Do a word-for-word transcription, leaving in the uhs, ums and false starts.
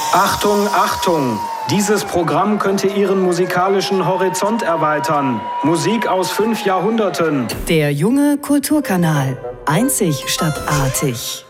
Achtung, Achtung! Dieses Programm könnte Ihren musikalischen Horizont erweitern. Musik aus fünf Jahrhunderten. Der junge Kulturkanal. Einzig statt artig.